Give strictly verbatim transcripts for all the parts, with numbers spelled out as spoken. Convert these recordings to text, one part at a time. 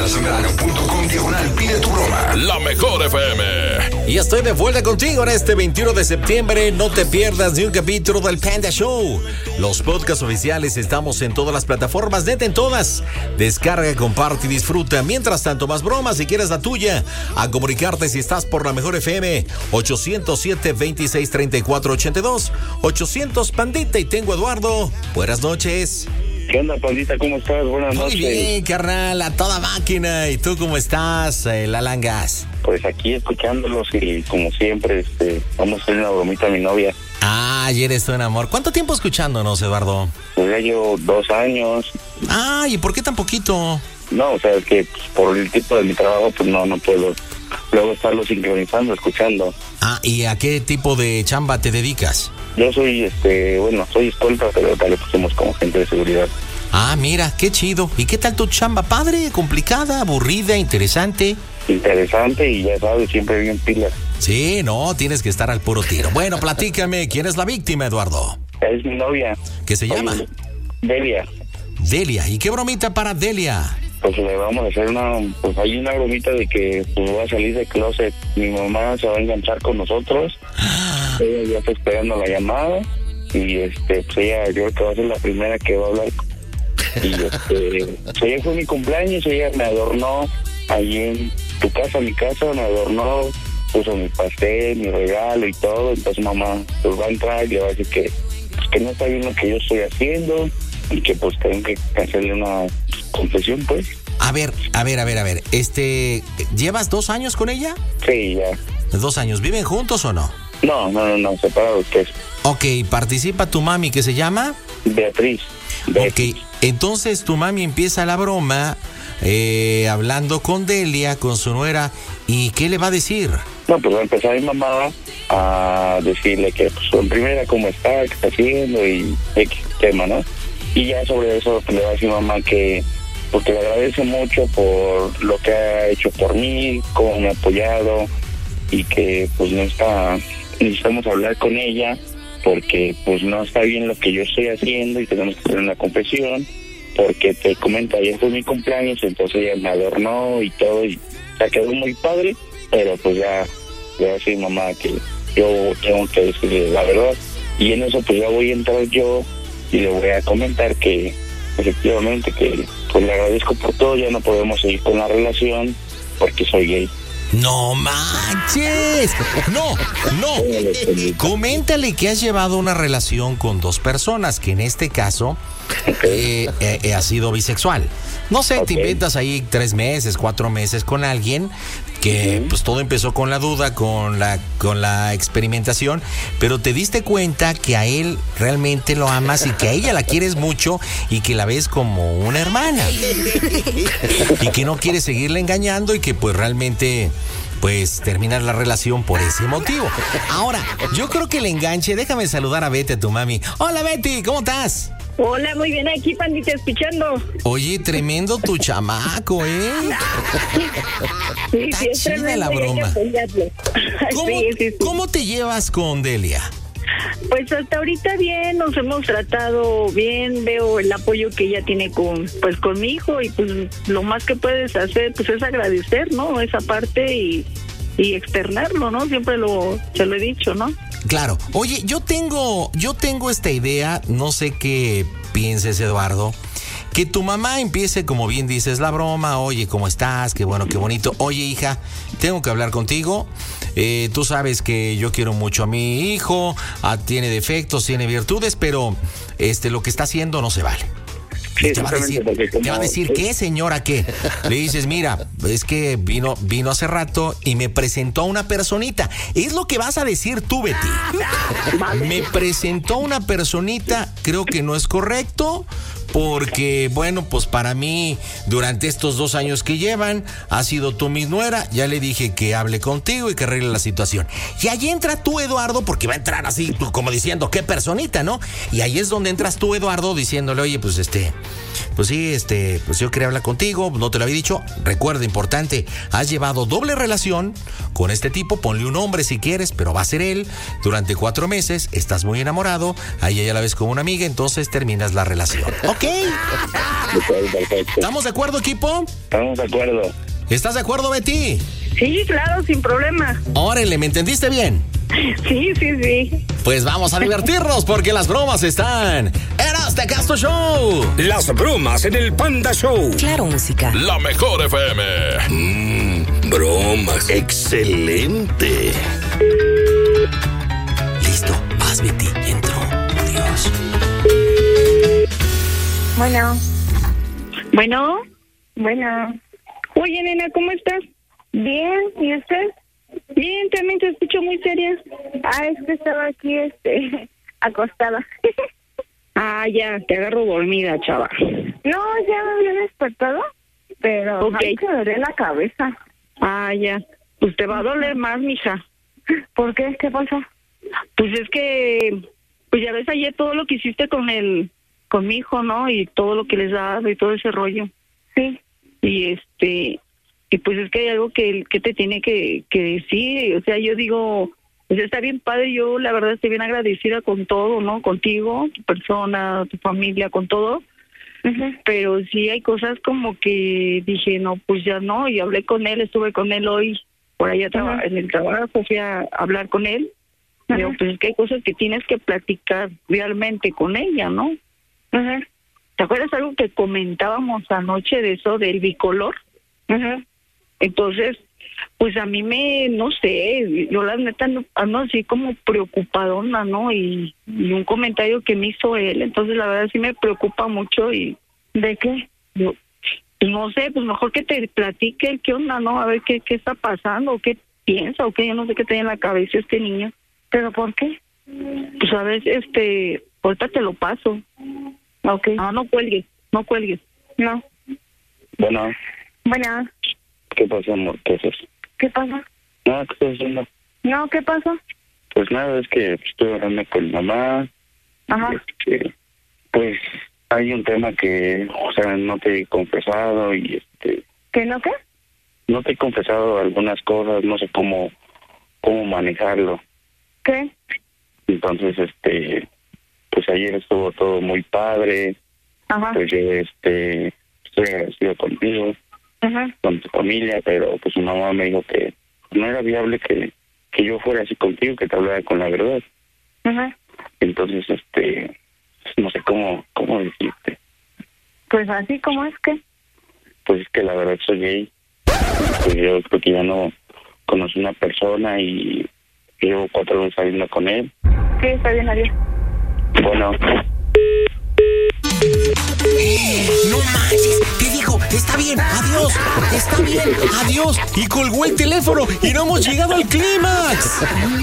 nacional.com diagonal pide tu broma. La mejor F M. Y estoy de vuelta contigo en este veintiuno de septiembre. No te pierdas ni un capítulo del Panda Show. Los podcasts oficiales estamos en todas las plataformas, neta en todas. Descarga, comparte y disfruta. Mientras tanto, más bromas si quieres la tuya. A comunicarte si estás por la mejor F M. ochocientos siete, veintiséis, treinta y cuatro, ochenta y dos. ochocientos Pandita y tengo a Eduardo. Buenas noches. ¿Qué onda, Pandita? ¿Cómo estás? Buenas Muy noches. Muy bien, carnal, a toda máquina. ¿Y tú cómo estás, eh, Lalangas? Pues aquí escuchándolos y como siempre, este, vamos a hacer una bromita a mi novia. Ah, ayer estoy en amor. ¿Cuánto tiempo escuchándonos, Eduardo? Pues ya llevo dos años. Ah, ¿y por qué tan poquito? No, o sea, es que pues, por el tipo de mi trabajo, pues no, no puedo luego estarlo sincronizando, escuchando. Ah, ¿y a qué tipo de chamba te dedicas? Yo soy, este, bueno, soy escolta, pero tal vez somos como gente de seguridad. Ah, mira, qué chido. ¿Y qué tal tu chamba? ¿Padre? ¿Complicada? ¿Aburrida? ¿Interesante? Interesante y ya sabes, siempre bien pilas. Sí, no, tienes que estar al puro tiro. Bueno, platícame, ¿quién es la víctima, Eduardo? Es mi novia. ¿Qué se llama? Delia. Delia, ¿y qué bromita para Delia? Pues le vamos a hacer una, pues hay una bromita de que pues voy a salir del closet. Mi mamá se va a enganchar con nosotros. Ella ya está esperando la llamada y este, pues ella, yo creo que va a ser la primera que va a hablar. Y este, pues ayer fue mi cumpleaños, ella me adornó allí en tu casa, mi casa, me adornó, puso mi pastel, mi regalo y todo. Entonces mamá pues va a entrar y le va a decir que, pues, que no está bien lo que yo estoy haciendo y que pues tengo que hacerle una confesión, pues. A ver, a ver, a ver, a ver, este, ¿llevas dos años con ella? Sí, ya. ¿Dos años? ¿Viven juntos o no? No, no, no, no, separados, pues. Ok, ¿participa tu mami que se llama? Beatriz. Beatriz. Ok, entonces tu mami empieza la broma eh, hablando con Delia, con su nuera, ¿y qué le va a decir? No, pues va a empezar mi mamá a decirle que, pues, en primera, cómo está, qué está haciendo y X tema, ¿no? Y ya sobre eso pues, le va a decir mamá que, porque le agradece mucho por lo que ha hecho por mí, cómo me ha apoyado y que, pues, no está, necesitamos hablar con ella porque, pues, no está bien lo que yo estoy haciendo y tenemos que hacer una confesión porque te comento, ayer fue mi cumpleaños, entonces ella me adornó y todo y se quedó muy padre, pero pues ya le va a decir mamá que yo tengo que decirle la verdad y en eso pues ya voy a entrar yo y le voy a comentar que efectivamente que pues le agradezco por todo, ya no podemos seguir con la relación porque soy gay. ¡No manches! No, no. Coméntale que has llevado una relación con dos personas, que en este caso eh, eh, ha sido bisexual. No sé, okay. Te inventas ahí tres meses, cuatro meses con alguien que uh-huh. pues todo empezó con la duda, con la con la experimentación, pero te diste cuenta que a él realmente lo amas y que a ella la quieres mucho y que la ves como una hermana y que no quieres seguirle engañando y que pues realmente pues terminar la relación por ese motivo. Ahora, yo creo que el enganche, déjame saludar a Betty, a tu mami. Hola Betty, ¿cómo estás? Hola, muy bien, aquí, Pandita, escuchando. Oye, tremendo tu chamaco, ¿eh? Sí, Está sí, es chida tremendo, la broma. ¿Cómo, sí, sí, sí. ¿Cómo te llevas con Delia? Pues hasta ahorita bien, nos hemos tratado bien, veo el apoyo que ella tiene con, pues, con mi hijo y pues lo más que puedes hacer pues es agradecer, ¿no? Esa parte y, y externarlo, ¿no? Siempre lo, se lo he dicho, ¿no? Claro. Oye, yo tengo, yo tengo esta idea, no sé qué pienses, Eduardo, que tu mamá empiece, como bien dices, la broma. Oye, ¿cómo estás? Qué bueno, qué bonito. Oye, hija, tengo que hablar contigo. Eh, tú sabes que yo quiero mucho a mi hijo, ah, tiene defectos, tiene virtudes, pero este, lo que está haciendo no se vale. Sí, te va a decir, te va a decir ¿qué, señora, qué? Le dices, mira, es que vino, vino hace rato y me presentó a una personita. Es lo que vas a decir tú, Betty. Me presentó una personita, creo que no es correcto, porque, bueno, pues para mí, durante estos dos años que llevan, ha sido tú mi nuera. Ya le dije que hable contigo y que arregle la situación. Y ahí entra tú, Eduardo, porque va a entrar así, como diciendo, qué personita, ¿no? Y ahí es donde entras tú, Eduardo, diciéndole, oye, pues este... Pues sí, este, pues yo quería hablar contigo, no te lo había dicho. Recuerda, importante, has llevado doble relación con este tipo, ponle un nombre si quieres, pero va a ser él. Durante cuatro meses, estás muy enamorado, a ella ya la ves como una amiga, entonces terminas la relación. Ok, Ok, perfecto. ¿Estamos de acuerdo, equipo? Estamos de acuerdo. ¿Estás de acuerdo, Betty? Sí, claro, sin problema. Órale, ¿me entendiste bien? Sí, sí, sí. Pues vamos a divertirnos porque las bromas están en Hazte Caso Show. Las bromas en el Panda Show. Claro, música. La mejor F M. Mmm, bromas. Excelente. Listo, vas, Betty. Entro. Adiós. Bueno, Bueno, bueno, oye, nena, ¿cómo estás? bien, ¿y usted? Bien, también te escucho muy seria. Ah, es que estaba aquí, este, acostada. Ah, ya, te agarro dormida, chava. No, ya me había despertado, pero Ok. ay, que me duele la cabeza. Ah, ya. Pues te va a doler más, mija. ¿Por qué? ¿Qué pasó? Pues es que, pues ya ves ayer todo lo que hiciste con el, con mi hijo, ¿no? Y todo lo que les das y todo ese rollo. Sí. Y este, y pues es que hay algo que, que te tiene que, que decir. O sea, yo digo, pues está bien padre, yo la verdad estoy bien agradecida con todo, ¿no? Contigo, tu persona, tu familia, con todo. Uh-huh. Pero sí hay cosas como que dije, no, pues ya no. Y hablé con él, estuve con él hoy, por allá traba- Ajá. en el trabajo, fui a hablar con él. Ajá. Digo, pues es que hay cosas que tienes que platicar realmente con ella, ¿no? Ajá. ¿Te acuerdas algo que comentábamos anoche de eso del bicolor? Ajá. Entonces, pues a mí me, no sé, yo la neta no- ando así como preocupadona, ¿no? Y, y un comentario que me hizo él, entonces la verdad sí me preocupa mucho y ¿De qué? yo, pues no sé, pues mejor que te platique el qué onda, ¿no? A ver qué, qué está pasando, qué piensa o qué, yo no sé qué tiene en la cabeza este niño. ¿Pero por qué? Pues a ver, este, ahorita te lo paso. Ok. Ah, no cuelgues, no cuelgues. No. Bueno, Bueno, ¿qué pasó, amor? ¿Qué haces? ¿qué pasó? No, ¿qué estás haciendo? No, ¿qué pasó? Pues nada, es que estoy hablando con mamá. Ajá. Este, pues hay un tema que, o sea, no te he confesado y este, ¿Qué no qué? no te he confesado algunas cosas, no sé cómo, cómo manejarlo. ¿Qué? Entonces, este, pues ayer estuvo todo muy padre, Ajá. pues yo, este, estoy agradecido contigo, Ajá. con tu familia, pero pues mi mamá me dijo que no era viable que, que yo fuera así contigo, que te hablara con la verdad. Ajá. Entonces, este, no sé cómo, cómo decirte. Pues así como es que. Pues es que la verdad soy gay. Pues yo creo que ya no conocí una persona y llevo cuatro años saliendo con él. Sí, está bien, adiós. Bueno, No manches, te digo, está bien, adiós, está bien, adiós. Y colgó el teléfono y no hemos llegado al clímax.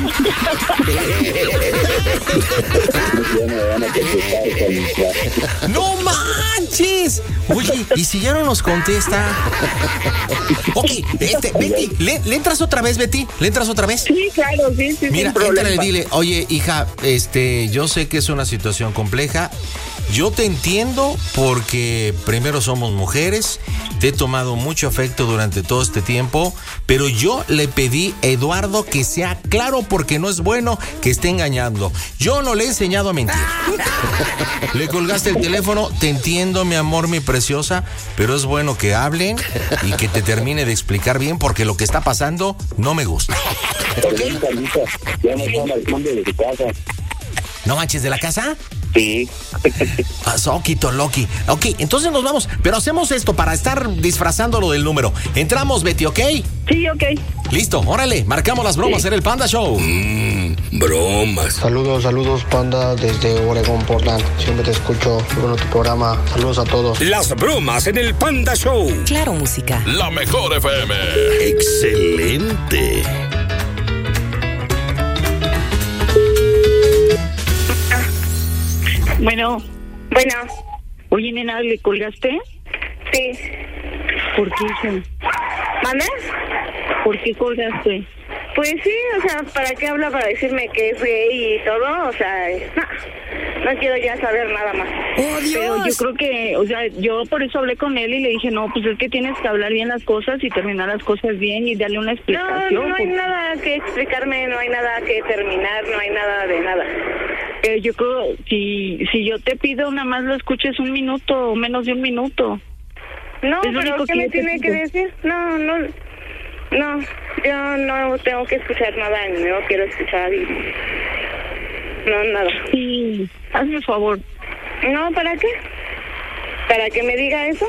ya me van a contestar con mi frase. No manches. Oye, ¿y si ya no nos contesta? Ok, este, Betty, ¿le, ¿le entras otra vez, Betty? ¿Le entras otra vez? Sí, claro, sí, sí, Mira, sin problema. entrale, dile, oye, hija, este, yo sé que es una situación compleja. Yo te entiendo porque primero somos mujeres, te he tomado mucho afecto durante todo este tiempo, pero yo le pedí a Eduardo que sea claro porque no es bueno que esté engañando. Yo no le he enseñado a mentir. Le colgaste el teléfono, te entiendo, mi amor, mi preciosa, pero es bueno que hablen y que te termine de explicar bien porque lo que está pasando no me gusta. Oye, Carlita, ya no están al fondo de tu casa. ¿No manches de la casa? Sí. Ah, Soquito, Loki. Ok, entonces nos vamos. Pero hacemos esto para estar disfrazándolo del número. Entramos, Betty, ¿ok? Sí, ok. Listo, órale. Marcamos las bromas en el Panda Show. Mmm, bromas. Saludos, saludos, Panda, desde Oregon, Portland. Siempre te escucho. Muy bueno tu programa. Saludos a todos. Las bromas en el Panda Show. Claro, música. La mejor F M. Excelente. Bueno, Bueno, oye, nena, ¿le colgaste? sí. ¿Por qué, hija? ¿Manda? ¿Por qué colgaste? Pues sí, o sea, ¿para qué habla? Para decirme que es gay y todo, o sea, no. No quiero ya saber nada más. ¡Oh, Dios! Pero yo creo que, o sea, yo por eso hablé con él y le dije, no, pues es que tienes que hablar bien las cosas y terminar las cosas bien y darle una explicación. No, no hay porque... nada que explicarme, no hay nada que terminar, no hay nada de nada. Eh, yo creo, si, si yo te pido nada más lo escuches un minuto o menos de un minuto. No, es pero ¿qué me tiene que decir? No, no, no, yo no tengo que escuchar nada, no quiero escuchar y... No, nada. Sí, hazme el favor. No, ¿para qué? ¿Para que me diga eso?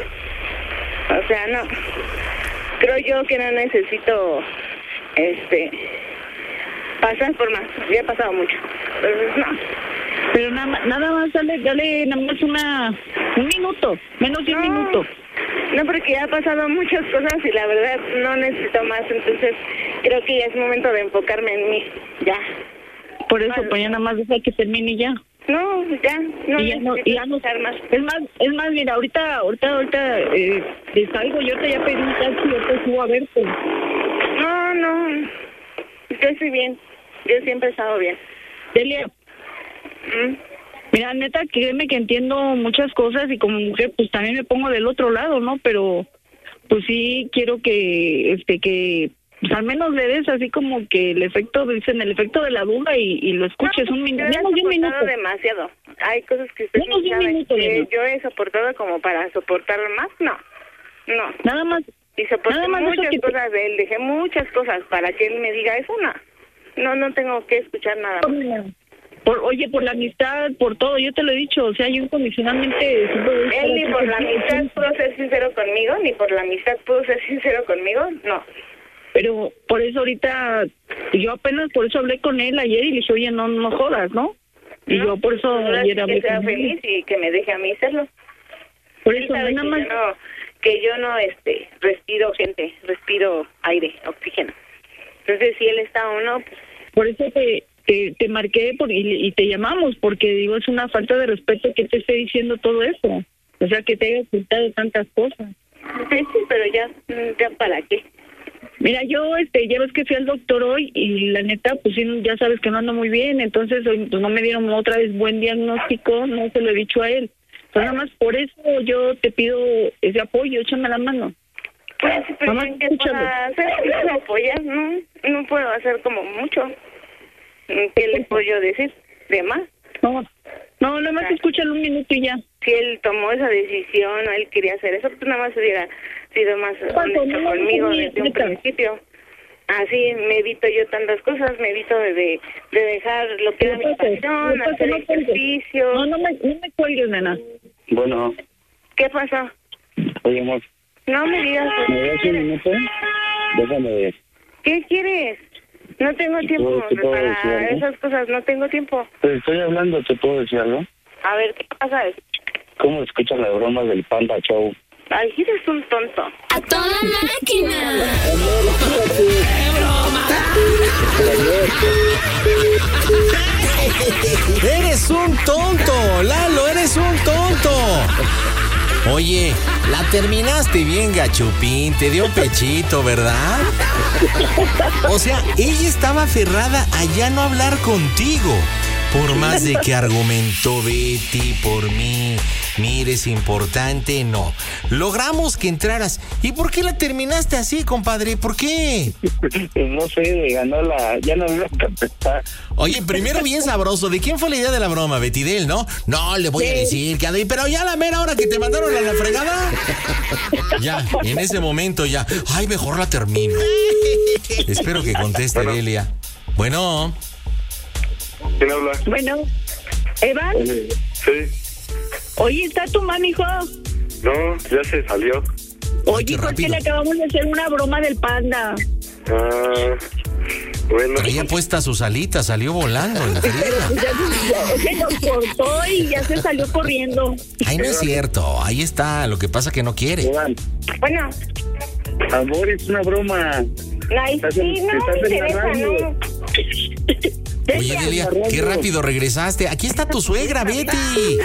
O sea, no. Creo yo que no necesito, este, pasar por más. Ya he pasado mucho. Entonces, no. Pero nada, nada más, dale, dale nada más una, un minuto, menos de un no, minuto. No, porque ya ha pasado muchas cosas y la verdad no necesito más. Entonces, creo que ya es momento de enfocarme en mí. Ya. Por eso, pues ya nada más deja que termine y ya. No, ya, no y ya no, y ya no más. Es más, es más, mira, ahorita, ahorita, ahorita, eh, te salgo, yo te ya pedí un taxi, yo te subo a verte. No, no, yo estoy bien, yo siempre he estado bien. Delia, ¿Mm? mira, neta, créeme que entiendo muchas cosas y como mujer, pues también me pongo del otro lado, ¿no? Pero, pues sí quiero que, este, que... pues al menos le des así como que el efecto, dicen el efecto de la duda y, y lo escuches no, un minuto, menos de un minuto. Demasiado. Hay cosas que usted menos de un minuto, que yo he soportado como para soportar más, no, no. Nada más. Y soporté nada más muchas que cosas de él, dejé muchas cosas para que él me diga eso, no. No, no tengo que escuchar nada más. Por, oye, por la amistad, por todo, yo te lo he dicho, o sea, yo incondicionalmente... Él ni por la amistad pudo ser sincero conmigo, ni por la amistad pudo ser sincero conmigo, no. Pero por eso ahorita, yo apenas por eso hablé con él ayer y le dije, oye, no, no jodas, ¿no? Y no, yo por eso ayer hablé que sea con feliz él. Y que me deje a mí hacerlo. Por eso, nada que más... Yo no, que yo no, este, respiro gente, respiro aire, oxígeno. Entonces, si él está o no, pues... Por eso te, te, te marqué por, y, y te llamamos, porque digo, es una falta de respeto que te esté diciendo todo eso. O sea, que te haya ocultado tantas cosas. Sí, sí, pero ya, ya para qué. Mira, yo, este, ya ves que fui al doctor hoy y la neta, pues sí, ya sabes que no ando muy bien, entonces pues, no me dieron otra vez buen diagnóstico, no se lo he dicho a él. Entonces, nada más por eso yo te pido ese apoyo, échame la mano. Pues, pero ¿qué puedo hacer? ¿Me apoyas? No, no puedo hacer como mucho. ¿Qué le puedo yo decir? ¿De más? No, no, nada más escúchalo un minuto y ya. Si él tomó esa decisión o él quería hacer eso, pues nada más hubiera sido más honesto no, conmigo no, desde un principio. Así me evito yo tantas cosas, me evito de, de, de dejar lo que era mi pasión, no, hacer no, ejercicio. No, no me, no me cuelgues, nena. Bueno. ¿Qué pasó? Oye, amor. No me digas. ¿Me das un minuto? Déjame ver. ¿Qué quieres? No tengo tiempo para esas cosas, no tengo tiempo. Te estoy hablando, ¿te puedo decir algo? A ver, ¿qué pasa? ¿Cómo escuchas la broma del Panda Show? Ay, eres un tonto. ¡A toda máquina! ¡Qué broma! ¡Eres un tonto! ¡Lalo, eres un tonto! Oye, la terminaste bien, Gachupín, te dio pechito, ¿verdad? O sea, ella estaba aferrada a ya no hablar contigo. Por más de que argumentó Betty por mí, mire, es importante, no. Logramos que entraras. ¿Y por qué la terminaste así, compadre? ¿Por qué? Pues no sé, ganó la... Ya no me iba a contestar. Oye, primero bien sabroso. ¿De quién fue la idea de la broma? ¿Betty de él, no? No, le voy a decir que... Pero ya la mera hora que te mandaron a la fregada. Ya, en ese momento ya. Ay, mejor la termino. Espero que conteste, bueno. Delia. Bueno... ¿Quién habla? Bueno, ¿Evan? Eh, sí. Oye, ¿está tu mami, hijo? No, ya se salió. Oye, porque le acabamos de hacer una broma del Panda. Ah, bueno. Traía puesta sus alitas, salió volando. Se nos cortó y ya se salió corriendo. Ay, no es cierto, ahí está, lo que pasa que no quiere. Bueno. Amor, es una broma. Ay, sí, no me interesa, no. Oye, Delia, qué rápido regresaste. Aquí está tu suegra, Betty.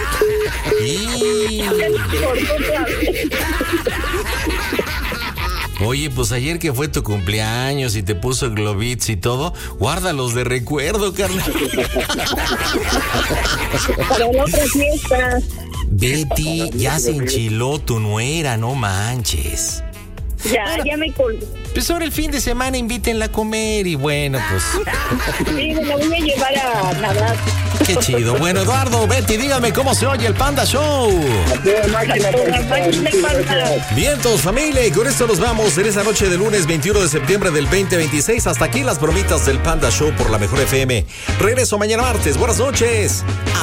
Y... Oye, pues ayer que fue tu cumpleaños y te puso globits y todo, guárdalos de recuerdo, carnal. Para la otra fiesta. Betty, ya se enchiló tu nuera, no manches. Ya, bueno, ya me colgué. Pues ahora el fin de semana invítenla a comer y bueno, pues. Sí, me la voy a llevar a nadar. Qué chido. Bueno, Eduardo, Betty, dígame cómo se oye el Panda Show. Vientos, familia, y con esto nos vamos en esa noche de lunes veintiuno de septiembre del veinte veintiséis. Hasta aquí las bromitas del Panda Show por la Mejor F M. Regreso mañana martes. Buenas noches.